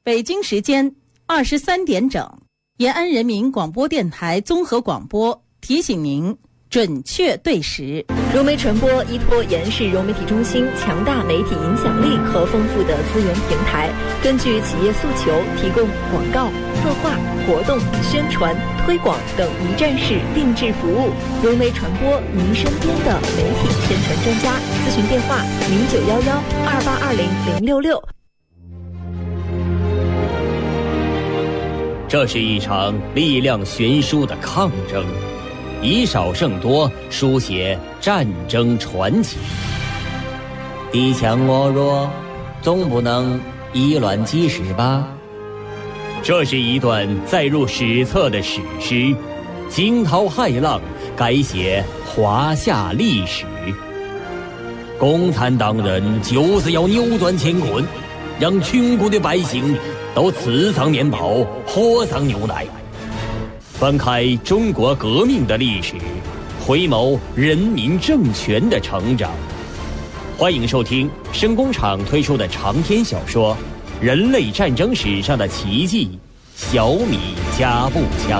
北京时间23点整，延安人民广播电台综合广播提醒您准确对时。 融媒传播依托延世融媒体中心强大媒体影响力和丰富的资源平台，根据企业诉求提供广告、策划、活动、宣传、推广等一站式定制服务。融媒传播，您身边的媒体宣传专家。咨询电话0911282066。 这是一场力量悬殊的抗争，以少胜多，书写战争传奇。敌强我弱，总不能以卵击石吧？这是一段载入史册的史诗，惊涛骇浪，改写华夏历史。共产党人就是要扭转乾坤，让穷苦的百姓都吃上面包，喝上牛奶。翻开中国革命的历史，回眸人民政权的成长。欢迎收听声工厂推出的长篇小说《人类战争史上的奇迹》——小米加步枪。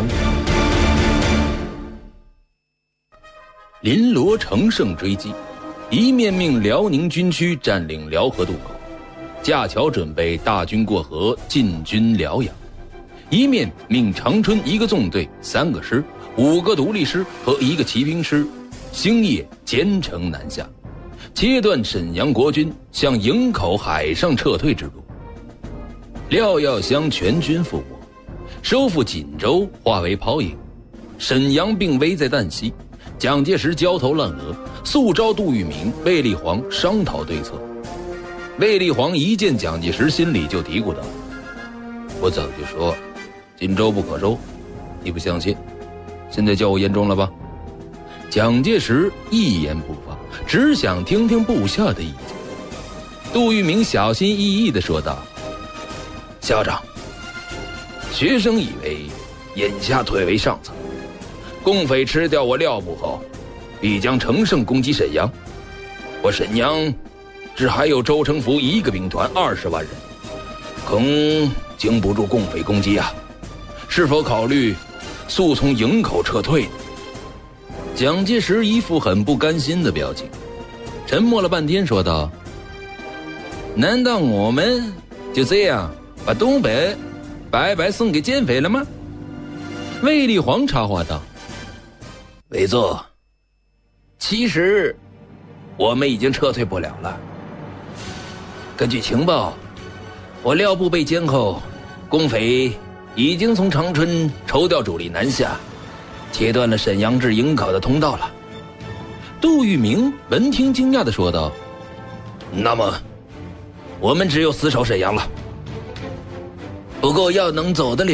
林罗乘胜追击，一面命辽宁军区占领辽河渡口，架桥准备大军过河进军辽阳，一面命长春一个纵队、3个师、5个独立师和1个骑兵师星夜兼程南下，切断沈阳国军向营口海上撤退之路。廖耀湘全军覆没，收复锦州化为泡影，沈阳并危在旦夕。蒋介石焦头烂额，速召杜聿明、卫立煌商讨对策。卫立煌一见蒋介石，心里就嘀咕道：“我早就说锦州不可收，你不相信，现在叫我言中了吧？”蒋介石一言不发，只想听听部下的意见。杜聿明小心翼翼地说道：“校长，学生以为眼下退为上策，共匪吃掉我廖部后，必将乘胜攻击沈阳。我沈阳只还有周成福1个兵团20万人，恐经不住共匪攻击啊！是否考虑速从营口撤退呢？”蒋介石一副很不甘心的表情，沉默了半天说道：“难道我们就这样把东北白白送给奸匪了吗？”卫立煌插话道：“伟座，其实我们已经撤退不了了。根据情报，我廖部被歼后，共匪已经从长春抽调主力南下，切断了沈阳至营口的通道了。”杜聿明闻听惊讶地说道：“那么我们只有死守沈阳了。不过要能走得了